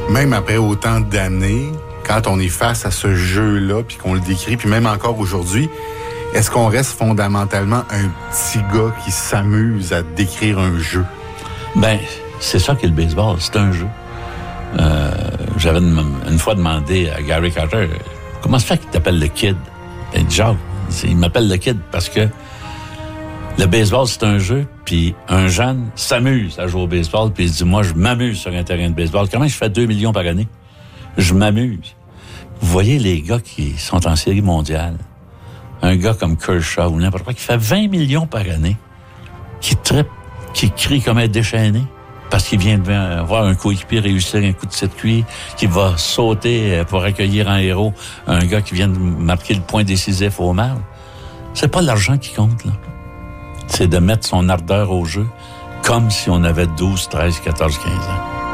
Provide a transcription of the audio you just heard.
Même après autant d'années, quand on est face à ce jeu-là, puis qu'on le décrit, puis même encore aujourd'hui, est-ce qu'on reste fondamentalement un petit gars qui s'amuse à décrire un jeu? Ben, c'est ça qu'est le baseball, c'est un jeu. J'avais une fois demandé à Gary Carter, comment se fait qu'il t'appelle le Kid? Ben, Jacques, il m'appelle le Kid parce que le baseball, c'est un jeu, puis un jeune s'amuse à jouer au baseball, puis il se dit, moi, je m'amuse sur un terrain de baseball. Comment je fais 2 millions par année? Je m'amuse. Vous voyez les gars qui sont en série mondiale, un gars comme Kershaw ou n'importe quoi, qui fait 20 millions par année, qui trippe, qui crie comme un déchaîné, parce qu'il vient de voir un coéquipier réussir un coup de circuit, qui va sauter pour accueillir en héros un gars qui vient de marquer le point décisif au mal. C'est pas l'argent qui compte, là. C'est de mettre son ardeur au jeu comme si on avait 12, 13, 14, 15 ans.